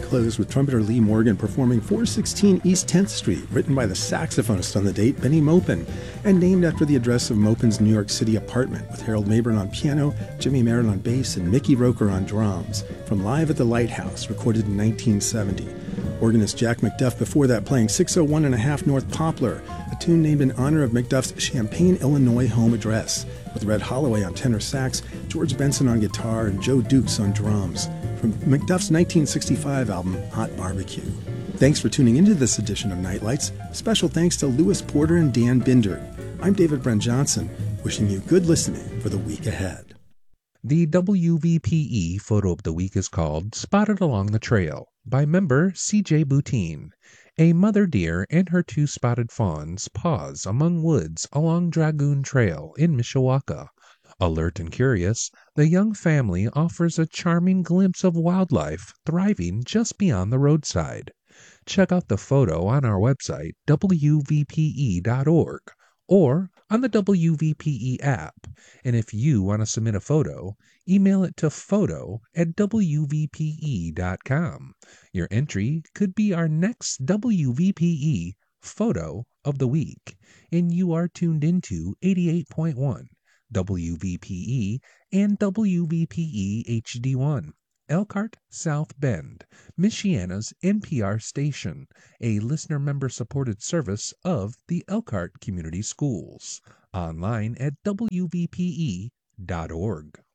closed with trumpeter Lee Morgan performing 416 East 10th Street, written by the saxophonist on the date, Benny Maupin, and named after the address of Maupin's New York City apartment, with Harold Mabern on piano, Jimmy Merritt on bass, and Mickey Roker on drums, from Live at the Lighthouse, recorded in 1970. Organist Jack McDuff before that playing 601 and a half North Poplar, a tune named in honor of McDuff's Champaign, Illinois home address, with Red Holloway on tenor sax, George Benson on guitar, and Joe Dukes on drums, from McDuff's 1965 album, Hot Barbecue. Thanks for tuning into this edition of Nightlights. Special thanks to Lewis Porter and Dan Binder. I'm David Brent Johnson, wishing you good listening for the week ahead. The WVPE photo of the week is called Spotted Along the Trail by member C.J. Boutine. A mother deer and her two spotted fawns pause among woods along Dragoon Trail in Mishawaka. Alert and curious, the young family offers a charming glimpse of wildlife thriving just beyond the roadside. Check out the photo on our website, wvpe.org, or on the WVPE app. And if you want to submit a photo, email it to photo@wvpe.com. Your entry could be our next WVPE Photo of the Week, and you are tuned into 88.1 WVPE and WVPE HD1, Elkhart, South Bend, Michiana's NPR station, a listener member-supported service of the Elkhart Community Schools. Online at WVPE.org.